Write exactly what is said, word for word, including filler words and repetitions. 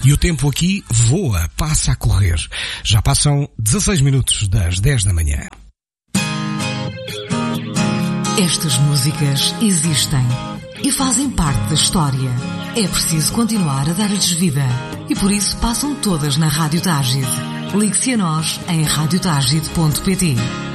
E o tempo aqui voa, passa a correr. Já passam dezasseis minutos das dez da manhã. Estas músicas existem e fazem parte da história. É preciso continuar a dar-lhes vida. E por isso passam todas na Rádio Tágide. Ligue-se a nós em rádio tágide ponto pt.